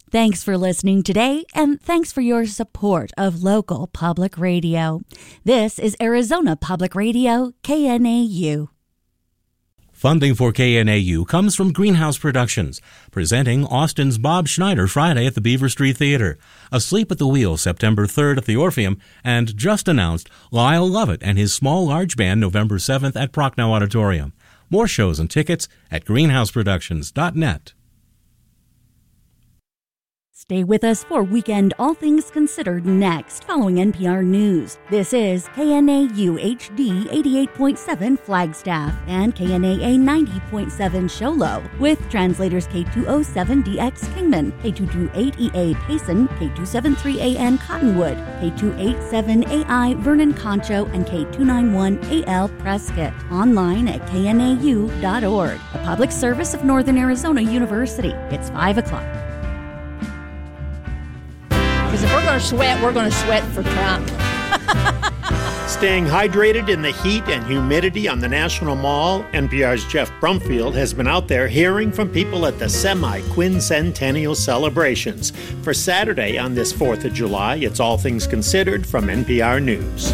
Thanks for listening today, and thanks for your support of local public radio. This is Arizona Public Radio, KNAU. Funding for KNAU comes from Greenhouse Productions, presenting Austin's Bob Schneider Friday at the Beaver Street Theater, Asleep at the Wheel September 3rd at the Orpheum, and just announced Lyle Lovett and his Small Large Band November 7th at Prochnow Auditorium. More shows and tickets at greenhouseproductions.net. Stay with us for Weekend All Things Considered next, following NPR News. This is KNAU HD 88.7 Flagstaff and KNAA 90.7 Show Low, with translators K207DX Kingman, K228EA Payson, K273AN Cottonwood, K287AI Vernon Concho, and K291AL Prescott. Online at knau.org. A public service of Northern Arizona University. It's 5 o'clock. Because if we're going to sweat for Trump. Staying hydrated in the heat and humidity on the National Mall, NPR's Jeff Brumfield has been out there hearing from people at the semi-quincentennial celebrations. For Saturday on this 4th of July, it's All Things Considered from NPR News.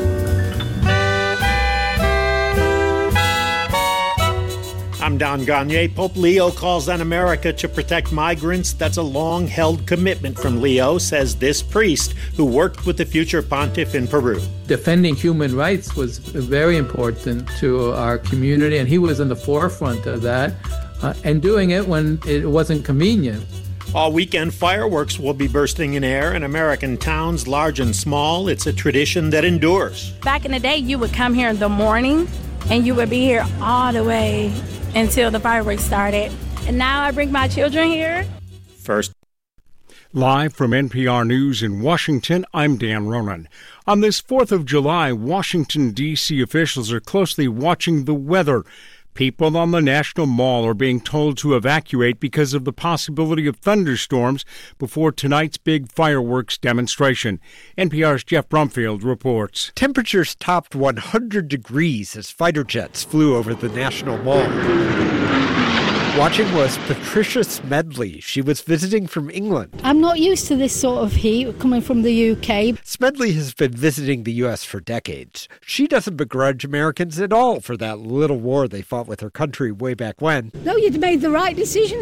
I'm Don Gagné. Pope Leo calls on America to protect migrants. That's a long-held commitment from Leo, says this priest who worked with the future pontiff in Peru. Defending human rights was very important to our community, and he was in the forefront of that, and doing it when it wasn't convenient. All weekend, fireworks will be bursting in air in American towns, large and small. It's a tradition that endures. Back in the day, you would come here in the morning, and you would be here all the way until the fireworks started. And now I bring my children here. First. Live from NPR News in Washington, I'm Dan Ronan. On this 4th of July, Washington, D.C. officials are closely watching the weather. People on the National Mall are being told to evacuate because of the possibility of thunderstorms before tonight's big fireworks demonstration. NPR's Jeff Brumfield reports. Temperatures topped 100 degrees as fighter jets flew over the National Mall. Watching was Patricia Smedley. She was visiting from England. I'm not used to this sort of heat coming from the UK. Smedley has been visiting the U.S. for decades. She doesn't begrudge Americans at all for that little war they fought with her country way back when. No, you'd made the right decision.